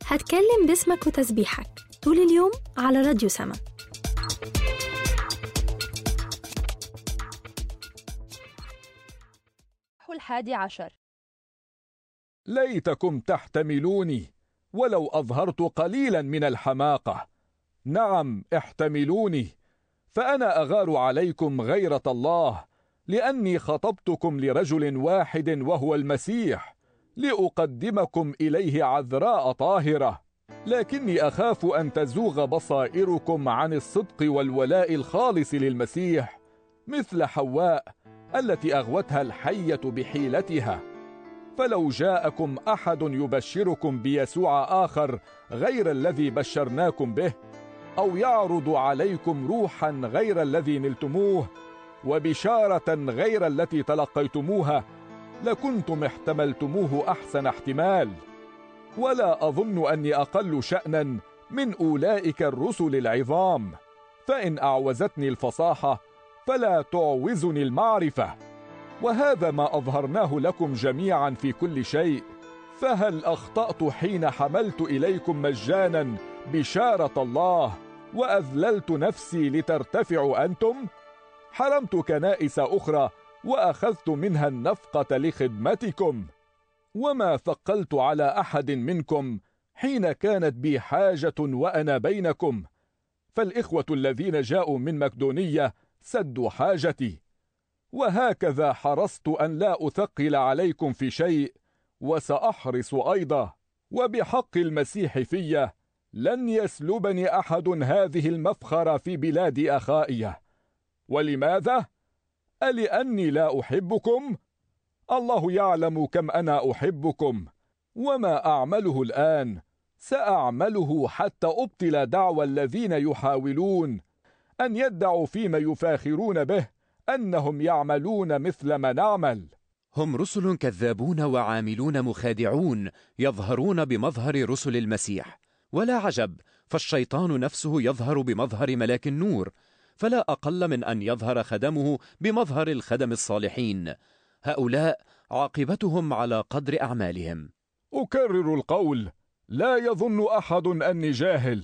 هتكلم باسمك وتسبيحك طول اليوم على راديو سما. الحادي عشر. ليتكم تحتملوني ولو أظهرت قليلا من الحماقة. نعم احتملوني، فأنا أغار عليكم غيرة الله، لأني خطبتكم لرجل واحد وهو المسيح، لأقدمكم إليه عذراء طاهرة. لكني أخاف أن تزوغ بصائركم عن الصدق والولاء الخالص للمسيح، مثل حواء التي أغوتها الحية بحيلتها. فلو جاءكم أحد يبشركم بيسوع آخر غير الذي بشرناكم به، أو يعرض عليكم روحا غير الذي نلتموه، وبشارة غير التي تلقيتموها، لكنتم احتملتموه أحسن احتمال. ولا أظن أني أقل شأنا من أولئك الرسل العظام، فإن أعوزتني الفصاحة فلا تعوزني المعرفة. وهذا ما أظهرناه لكم جميعا في كل شيء. فهل أخطأت حين حملت إليكم مجانا بشارة الله وأذللت نفسي لترتفعوا أنتم؟ حرمت كنائس أخرى وأخذت منها النفقة لخدمتكم، وما ثقلت على أحد منكم حين كانت بي حاجة وأنا بينكم، فالإخوة الذين جاءوا من مقدونية سدوا حاجتي. وهكذا حرصت أن لا أثقل عليكم في شيء، وسأحرص أيضا. وبحق المسيح في لن يسلبني أحد هذه المفخرة في بلاد أخائية. ولماذا؟ ألأني لا أحبكم؟ الله يعلم كم أنا أحبكم، وما أعمله الآن سأعمله حتى أبطل دعوى الذين يحاولون أن يدعوا فيما يفاخرون به أنهم يعملون مثل ما نعمل. هم رسل كذابون وعاملون مخادعون، يظهرون بمظهر رسل المسيح، ولا عجب، فالشيطان نفسه يظهر بمظهر ملاك النور، فلا أقل من أن يظهر خدمه بمظهر الخدم الصالحين. هؤلاء عاقبتهم على قدر أعمالهم. أكرر القول، لا يظن أحد أني جاهل،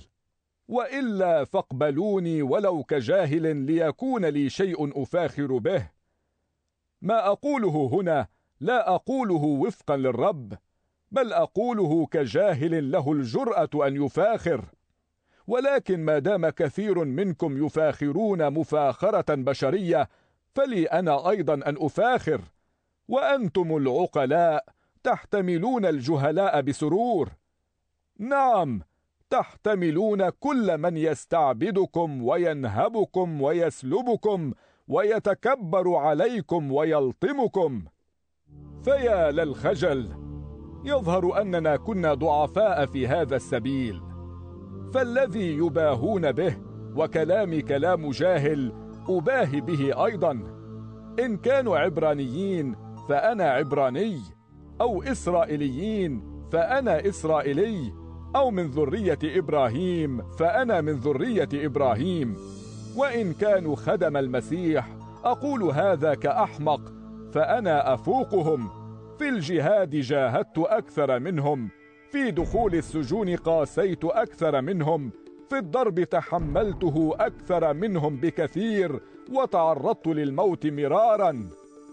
وإلا فاقبلوني ولو كجاهل ليكون لي شيء أفاخر به. ما أقوله هنا لا أقوله وفقا للرب، بل أقوله كجاهل له الجرأة أن يفاخر. ولكن ما دام كثير منكم يفاخرون مفاخرة بشرية، فلي أنا أيضا أن أفاخر. وأنتم العقلاء تحتملون الجهلاء بسرور. نعم، تحتملون كل من يستعبدكم وينهبكم ويسلبكم ويتكبر عليكم ويلطمكم. فيا للخجل، يظهر أننا كنا ضعفاء في هذا السبيل. فالذي يباهون به وكلامي كلام جاهل أباهي به أيضا. إن كانوا عبرانيين فأنا عبراني، أو إسرائيليين فأنا إسرائيلي، أو من ذرية إبراهيم فأنا من ذرية إبراهيم. وإن كانوا خدم المسيح أقول هذا كأحمق، فأنا أفوقهم. في الجهاد جاهدت أكثر منهم، في دخول السجون قاسيت أكثر منهم، في الضرب تحملته أكثر منهم بكثير، وتعرضت للموت مرارا.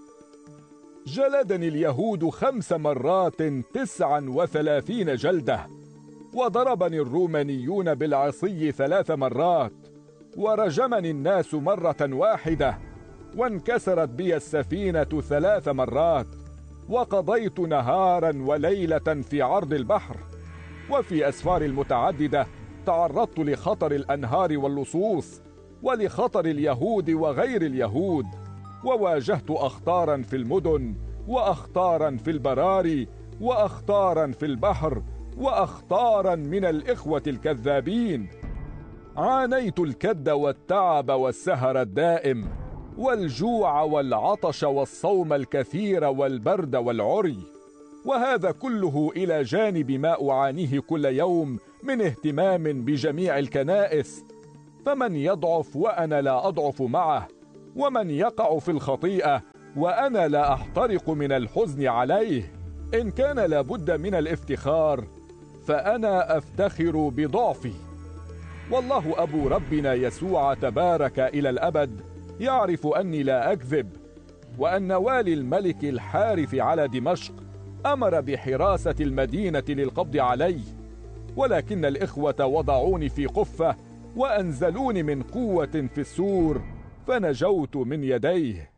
جلدني اليهود 5 مرات 39 جلدة، وضربني الرومانيون بالعصي 3 مرات، ورجمني الناس مرة واحدة، وانكسرت بي السفينة 3 مرات، وقضيت نهارا وليلة في عرض البحر. وفي أسفار المتعددة تعرضت لخطر الأنهار واللصوص، ولخطر اليهود وغير اليهود، وواجهت أخطارا في المدن، وأخطارا في البراري، وأخطارا في البحر، وأخطارا من الإخوة الكذابين. عانيت الكد والتعب والسهر الدائم، والجوع والعطش والصوم الكثير والبرد والعري، وهذا كله إلى جانب ما أعانيه كل يوم من اهتمام بجميع الكنائس. فمن يضعف وأنا لا أضعف معه، ومن يقع في الخطيئة وأنا لا أحترق من الحزن عليه. إن كان لابد من الافتخار فأنا أفتخر بضعفي. والله أبو ربنا يسوع تبارك إلى الأبد يعرف أني لا أكذب، وأن والي الملك الحارث على دمشق أمر بحراسة المدينة للقبض علي، ولكن الإخوة وضعوني في قفة وأنزلوني من قوة في السور، فنجوت من يديه.